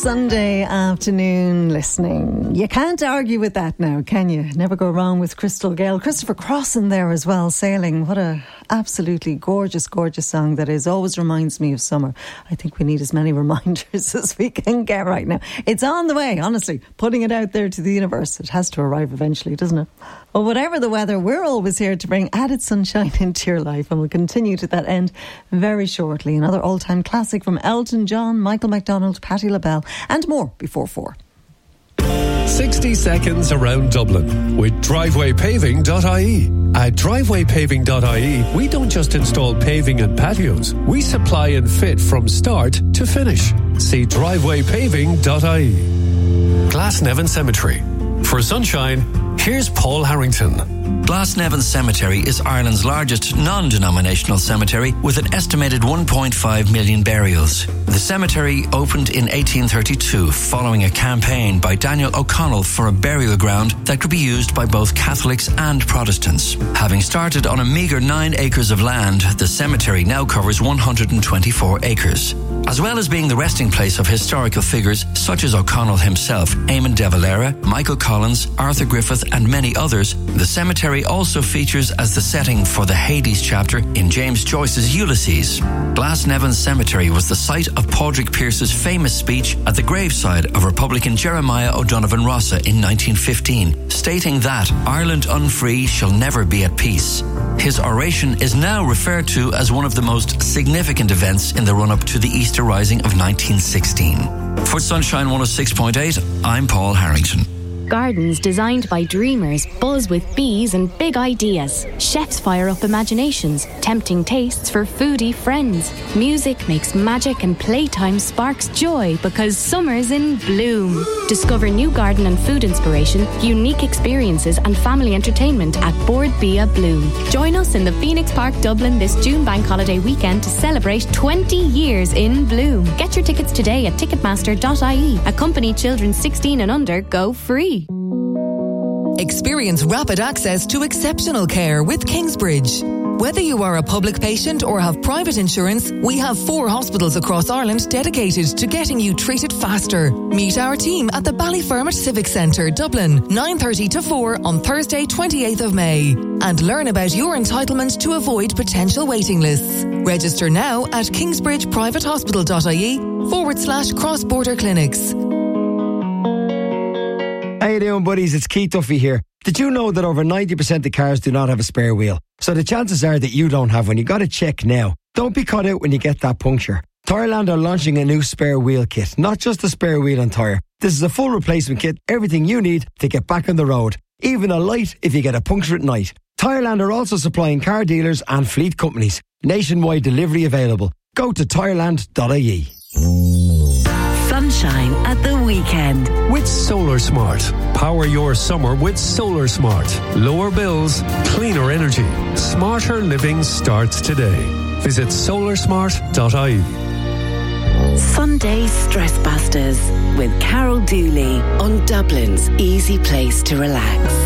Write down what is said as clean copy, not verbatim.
Sunday afternoon listening. You can't argue with that now, can you? Never go wrong with Crystal Gale. Christopher Crossan there as well, Sailing. What a absolutely gorgeous, gorgeous song that is. Always reminds me of summer. I think we need as many reminders as we can get right now. It's on the way, honestly. Putting it out there to the universe. It has to arrive eventually, doesn't it? Well, whatever the weather, we're always here to bring added sunshine into your life, and we'll continue to that end very shortly. Another all-time classic from Elton John, Michael McDonald, Patti LaBelle, and more before 4. 60 seconds around Dublin with drivewaypaving.ie. At drivewaypaving.ie, we don't just install paving and patios, we supply and fit from start to finish. See drivewaypaving.ie. Glasnevin Cemetery. For sunshine, here's Paul Harrington. Glasnevin Cemetery is Ireland's largest non-denominational cemetery with an estimated 1.5 million burials. The cemetery opened in 1832 following a campaign by Daniel O'Connell for a burial ground that could be used by both Catholics and Protestants. Having started on a meagre 9 acres of land, the cemetery now covers 124 acres. As well as being the resting place of historical figures such as O'Connell himself, Eamon de Valera, Michael Collins, Arthur Griffith and many others, the cemetery also features as the setting for the Hades chapter in James Joyce's Ulysses. Glasnevin Cemetery was the site of Padraig Pearse's famous speech at the graveside of Republican Jeremiah O'Donovan Rossa in 1915, stating that Ireland unfree shall never be at peace. His oration is now referred to as one of the most significant events in the run-up to the Easter Rising of 1916. For Sunshine 106.8, I'm Paul Harrington. Gardens designed by dreamers buzz with bees and big ideas. Chefs fire up imaginations, tempting tastes for foodie friends. Music makes magic and playtime sparks joy because summer's in bloom. Discover new garden and food inspiration, unique experiences and family entertainment at Board Bia Bloom. Join us in the Phoenix Park, Dublin this June bank holiday weekend to celebrate 20 years in bloom. Get your tickets today at ticketmaster.ie. Accompany children 16 and under go free. Experience rapid access to exceptional care with Kingsbridge. Whether you are a public patient or have private insurance, we have 4 hospitals across Ireland dedicated to getting you treated faster. Meet our team at the Ballyfermot Civic Centre, Dublin, 9:30 to 4 on Thursday, 28th of May. And learn about your entitlement to avoid potential waiting lists. Register now at kingsbridgeprivatehospital.ie/cross-border clinics. How you doing, buddies? It's Keith Duffy here. Did you know that over 90% of cars do not have a spare wheel? So the chances are that you don't have one. You got to check now. Don't be caught out when you get that puncture. Tyreland are launching a new spare wheel kit. Not just a spare wheel and tyre. This is a full replacement kit. Everything you need to get back on the road. Even a light if you get a puncture at night. Tyreland are also supplying car dealers and fleet companies. Nationwide delivery available. Go to tyreland.ie. Sunshine at the weekend with Solar Smart. Power your summer with Solar Smart. Lower bills, cleaner energy. Smarter living starts today. Visit solarsmart.ie. Sunday Stress Busters with Carol Dooley on Dublin's easy place to relax.